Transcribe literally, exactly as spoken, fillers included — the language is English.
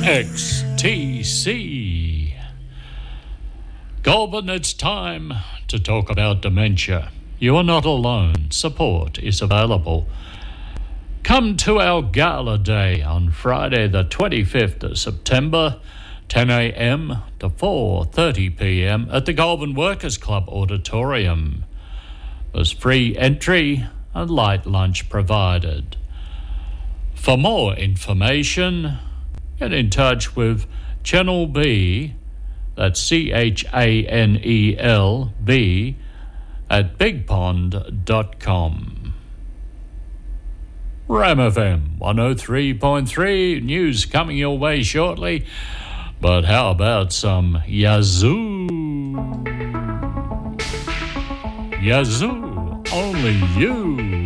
X T C. Goulburn, it's time to talk about dementia. You are not alone. Support is available. Come to our gala day on Friday the twenty-fifth of September, ten a.m. to four thirty p.m. at the Goulburn Workers Club Auditorium. There's free entry and light lunch provided. For more information, get in touch with Channel B, that's C H A N E L B, at big pond dot com. Ram F M one oh three point three, news coming your way shortly. But how about some Yazoo? Yazoo, only you.